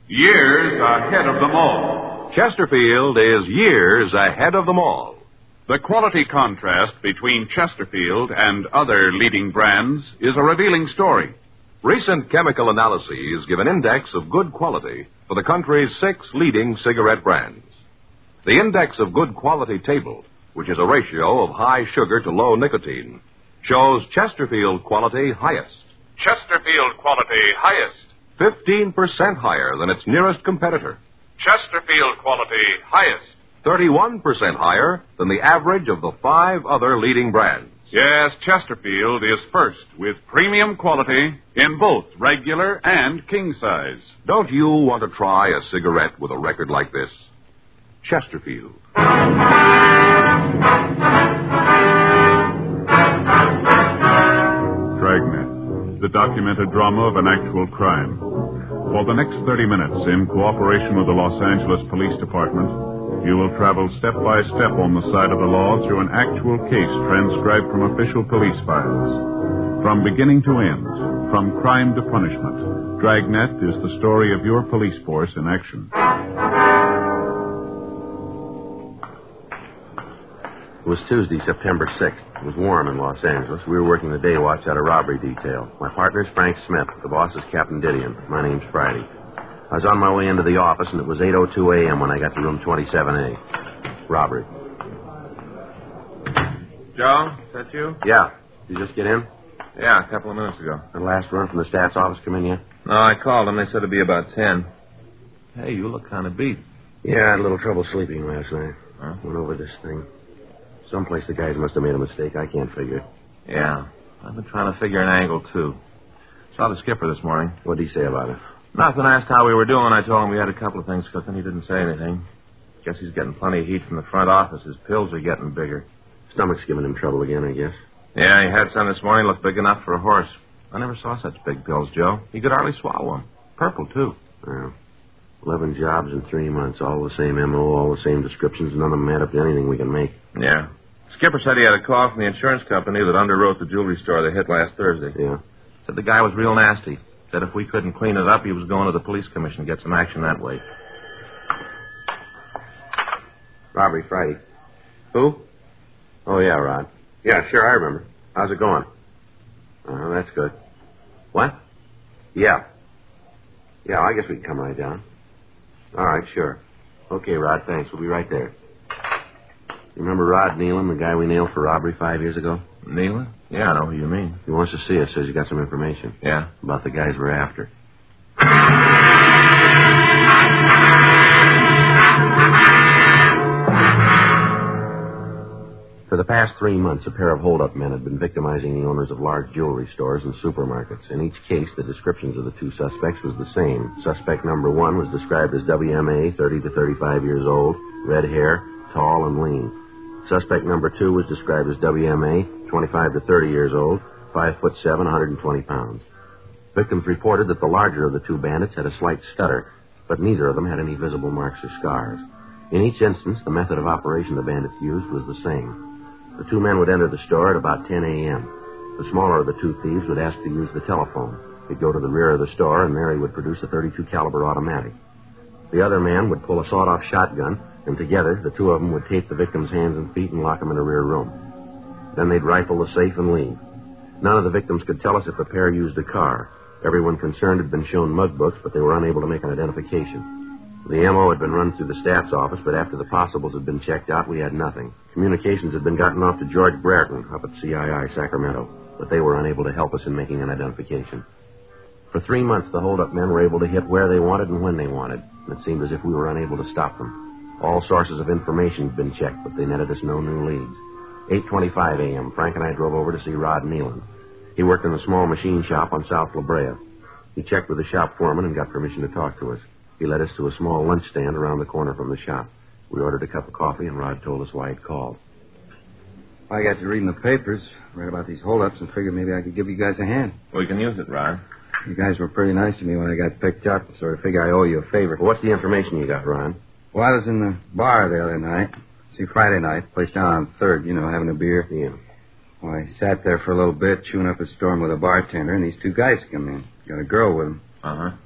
years ahead of them all. Chesterfield is years ahead of them all. The quality contrast between Chesterfield and other leading brands is a revealing story. Recent chemical analyses give an index of good quality for the country's 6 leading cigarette brands. The index of good quality table, which is a ratio of high sugar to low nicotine, shows Chesterfield quality highest. Chesterfield quality highest. 15% higher than its nearest competitor. Chesterfield quality highest. 31% higher than the average of the 5 other leading brands. Yes, Chesterfield is first with premium quality in both regular and king size. Don't you want to try a cigarette with a record like this? Chesterfield. Dragnet, the documented drama of an actual crime. For the next 30 minutes, in cooperation with the Los Angeles Police Department, you will travel step by step on the side of the law through an actual case transcribed from official police files. From beginning to end, from crime to punishment, Dragnet is the story of your police force in action. It was Tuesday, September 6th. It was warm in Los Angeles. We were working the day watch at a robbery detail. My partner's Frank Smith. The boss is Captain Didion. My name's Friday. I was on my way into the office, and it was 8:02 a.m. when I got to room 27A. Robbery. Joe, is that you? Yeah. Did you just get in? Yeah, a couple of minutes ago. The last run from the staff's office come in yet? No, I called them. They said it'd be about 10. Hey, you look kind of beat. Yeah, I had a little trouble sleeping last night. Huh? Went over this thing. Someplace the guys must have made a mistake. I can't figure it. Yeah, I've been trying to figure an angle, too. Saw the skipper this morning. What'd he say about it? Nothing. Asked how we were doing. I told him we had a couple of things cooking. He didn't say anything. Guess he's getting plenty of heat from the front office. His pills are getting bigger. Stomach's giving him trouble again, I guess. Yeah, he had some this morning. Looked big enough for a horse. I never saw such big pills, Joe. He could hardly swallow them. Purple, too. Well, 11 jobs in 3 months. All the same M.O., all the same descriptions. None of them add up to anything we can make. Yeah. Skipper said he had a call from the insurance company that underwrote the jewelry store they hit last Thursday. Yeah? Said the guy was real nasty. Said if we couldn't clean it up, he was going to the police commission to get some action that way. Robbery Friday. Who? Oh, yeah, Rod. Yeah, sure, I remember. How's it going? Oh, that's good. What? Yeah. Yeah, I guess we can come right down. All right, sure. Okay, Rod, thanks. We'll be right there. You remember Rod Nealon, the guy we nailed for robbery 5 years ago? Nealon? Yeah, I know who you mean. He wants to see us, says he got some information. Yeah? About the guys we're after. For the past 3 months, a pair of hold-up men had been victimizing the owners of large jewelry stores and supermarkets. In each case, the descriptions of the 2 suspects was the same. Suspect number 1 was described as WMA, 30 to 35 years old, red hair, tall and lean. Suspect number 2 was described as WMA, 25 to 30 years old, 5'7", 120 pounds. Victims reported that the larger of the 2 bandits had a slight stutter, but neither of them had any visible marks or scars. In each instance, the method of operation the bandits used was the same. The 2 men would enter the store at about 10 a.m. The smaller of the 2 thieves would ask to use the telephone. He'd go to the rear of the store, and there he would produce a .32 caliber automatic. The other man would pull a sawed-off shotgun, and together, the 2 of them would tape the victim's hands and feet and lock them in a rear room. Then they'd rifle the safe and leave. None of the victims could tell us if the pair used a car. Everyone concerned had been shown mug books, but they were unable to make an identification. The M.O. had been run through the staff's office, but after the possibles had been checked out, we had nothing. Communications had been gotten off to George Brereton up at CII, Sacramento, but they were unable to help us in making an identification. For 3 months, the hold-up men were able to hit where they wanted and when they wanted, and it seemed as if we were unable to stop them. All sources of information had been checked, but they netted us no new leads. 8:25 a.m., Frank and I drove over to see Rod Nealon. He worked in a small machine shop on South La Brea. He checked with the shop foreman and got permission to talk to us. He led us to a small lunch stand around the corner from the shop. We ordered a cup of coffee, and Rod told us why he'd called. I got to reading the papers, read about these holdups, and figured maybe I could give you guys a hand. We can use it, Rod. You guys were pretty nice to me when I got picked up, so I figure I owe you a favor. Well, what's the information you got, Ron? Well, I was in the bar the other night. Friday night, place down on 3rd, having a beer. Yeah. Well, I sat there for a little bit, chewing up a storm with a bartender, and these 2 guys come in. Got a girl with them. Uh-huh.